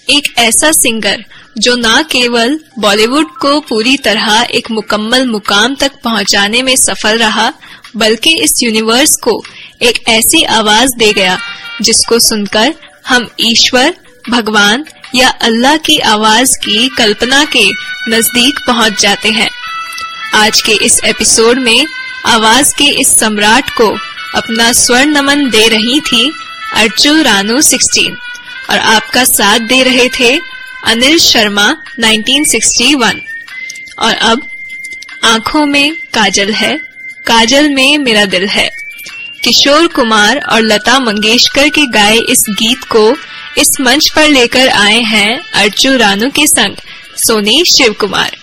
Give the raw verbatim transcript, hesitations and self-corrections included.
एक ऐसा सिंगर जो न केवल बॉलीवुड को पूरी तरह एक मुकम्मल मुकाम तक पहुंचाने में सफल रहा, बल्कि इस यूनिवर्स को एक ऐसी आवाज दे गया जिसको सुनकर हम ईश्वर, भगवान या अल्लाह की आवाज की कल्पना के नजदीक पहुंच जाते हैं। आज के इस एपिसोड में आवाज के इस सम्राट को अपना स्वर्ण नमन दे रही थी अर्चू रानू सोलह और आपका साथ दे रहे थे अनिल शर्मा उन्नीस सौ इकसठ। और अब आंखों में काजल है, काजल में मेरा दिल है। किशोर कुमार और लता मंगेशकर के गाए इस गीत को इस मंच पर लेकर आए हैं अर्चू रानू के संग सोनी शिव कुमार।